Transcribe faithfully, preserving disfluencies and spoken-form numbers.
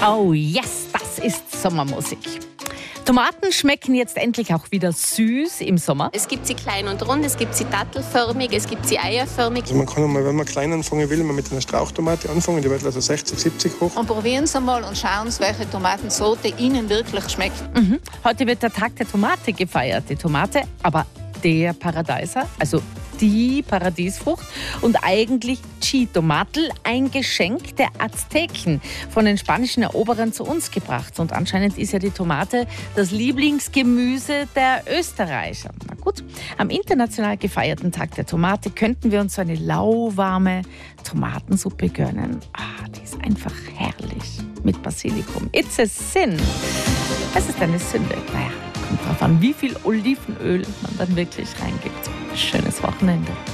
Oh yes, das ist Sommermusik. Tomaten schmecken jetzt endlich auch wieder süß im Sommer. Es gibt sie klein und rund, es gibt sie dattelförmig, es gibt sie eierförmig. Also man kann einmal, wenn man klein anfangen will, man mit einer Strauchtomate anfangen, die wird also sechzig, siebzig hoch. Und probieren Sie mal und schauen Sie, welche Tomatensorte Ihnen wirklich schmeckt. Mhm. Heute wird der Tag der Tomate gefeiert. Die Tomate, aber der Paradeiser, also die Paradiesfrucht und eigentlich Chitomatl, ein Geschenk der Azteken, von den spanischen Eroberern zu uns gebracht. Und anscheinend ist ja die Tomate das Lieblingsgemüse der Österreicher. Na gut, am international gefeierten Tag der Tomate könnten wir uns so eine lauwarme Tomatensuppe gönnen. Ah, die ist einfach herrlich mit Basilikum. It's a sin. Es ist eine Sünde. Naja, kommt drauf an, wie viel Olivenöl man dann wirklich reingibt. Schönes Wochenende.